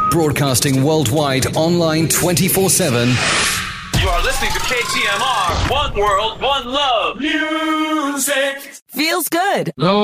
Broadcasting worldwide, online 24/7. You are listening to KTMR. One world, one love. Music. Feels good.